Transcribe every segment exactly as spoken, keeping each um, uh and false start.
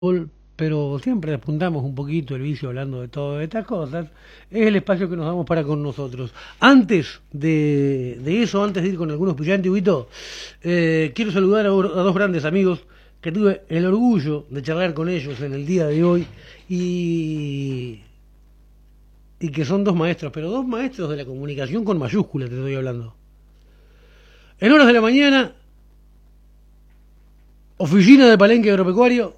pero siempre despuntamos un poquito el vicio hablando de todas estas cosas, es el espacio que nos damos para con nosotros. Antes de, de eso, antes de ir con algunos pillantes, Huguito, eh, quiero saludar a, a dos grandes amigos que tuve el orgullo de charlar con ellos en el día de hoy y, y que son dos maestros, pero dos maestros de la comunicación con mayúsculas te estoy hablando. En horas de la mañana, oficina de Palenque Agropecuario.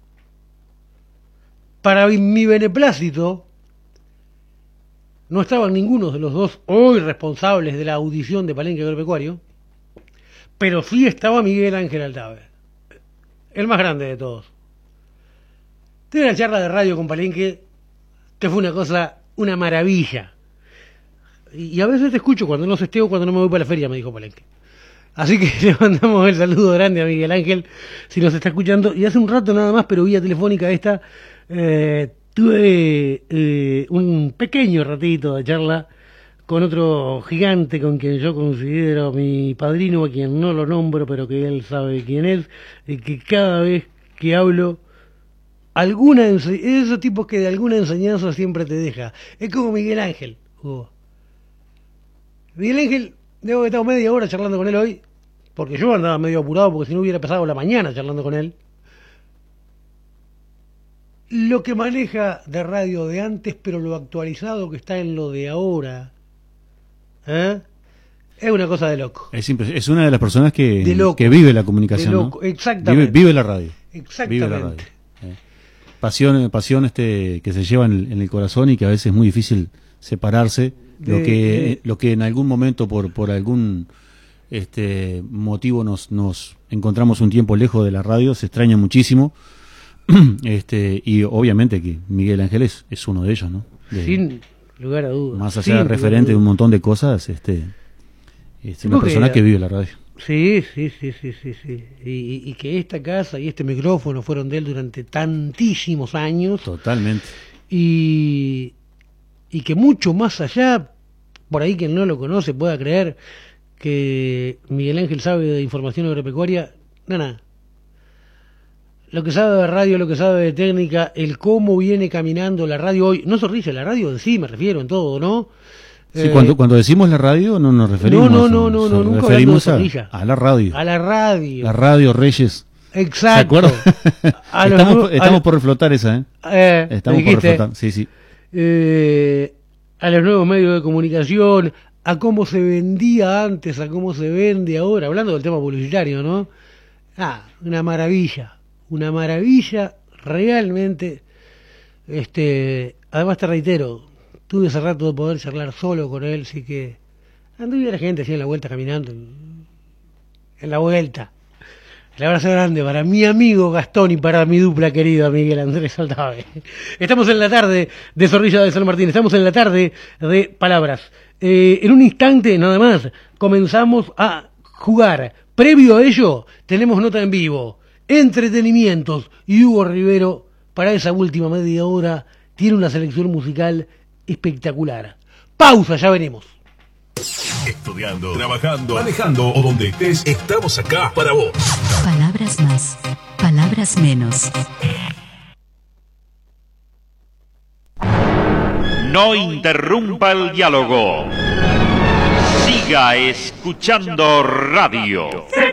Para mi beneplácito, no estaban ninguno de los dos hoy responsables de la audición de Palenque Agropecuario, pero sí estaba Miguel Ángel Altave, el más grande de todos. Tuve una charla de radio con Palenque que fue una cosa, una maravilla. Y a veces te escucho cuando no sesteo, cuando no me voy para la feria, me dijo Palenque. Así que le mandamos el saludo grande a Miguel Ángel, si nos está escuchando. Y hace un rato nada más, pero vía telefónica esta, eh, tuve eh, un pequeño ratito de charla con otro gigante con quien yo considero mi padrino, a quien no lo nombro, pero que él sabe quién es, y que cada vez que hablo, alguna ense- esos tipos que de alguna enseñanza siempre te deja. Es como Miguel Ángel. Hugo. Miguel Ángel... Debo haber estado media hora charlando con él hoy, porque yo andaba medio apurado, porque si no hubiera pasado la mañana charlando con él. Lo que maneja de radio de antes, pero lo actualizado que está en lo de ahora, ¿eh? Es una cosa de loco. Es, impres- es una de las personas que, De loco. que vive la comunicación, De loco, ¿no? exactamente. Vive, vive la radio. Exactamente. Vive la radio. Eh. Pasión, pasión este, que se lleva en el, en el corazón y que a veces es muy difícil separarse. Lo De- que de- lo que en algún momento por por algún este motivo nos nos encontramos un tiempo lejos de la radio, se extraña muchísimo. este y obviamente que Miguel Ángel es, es uno de ellos, ¿no? De- Sin lugar a dudas. más allá sin de lugar a referente de un dudas. montón de cosas, este es una Porque- persona que vive la radio. Sí, sí, sí, sí, sí, sí. Y, y- y que esta casa y este micrófono fueron de él durante tantísimos años. Totalmente. y, y que mucho más allá, por ahí quien no lo conoce pueda creer que Miguel Ángel sabe de información agropecuaria, no, nada. Lo que sabe de radio, lo que sabe de técnica, el cómo viene caminando la radio hoy, no Zorrilla, la radio en sí me refiero en todo, ¿no? Sí, Eh, cuando cuando decimos la radio no nos referimos no, no, no, no, nos nunca referimos hablando de a, Zorrilla. a la radio. a la radio. La radio Reyes. Exacto. ¿Se acuerdan? A los estamos nu- a estamos los- por reflotar esa, ¿eh? Eh, Estamos por dijiste, reflotar, sí, sí. eh, a los nuevos medios de comunicación, a cómo se vendía antes, a cómo se vende ahora, hablando del tema publicitario, ¿no? Ah, una maravilla, una maravilla realmente. Este, además te reitero, tuve ese rato de poder charlar solo con él, así que anduve la gente así en la vuelta caminando, en, en la vuelta. El abrazo grande para mi amigo Gastón y para mi dupla querida Miguel Andrés Altave. Estamos en la tarde de Zorrilla de San Martín, estamos en la tarde de Palabras. Eh, en un instante nada más comenzamos a jugar. Previo a ello tenemos nota en vivo, entretenimientos y Hugo Rivero para esa última media hora tiene una selección musical espectacular. Pausa, ya venimos. Estudiando, trabajando, manejando o donde estés, estamos acá para vos. Palabras más, palabras menos. No interrumpa el diálogo. Siga escuchando radio.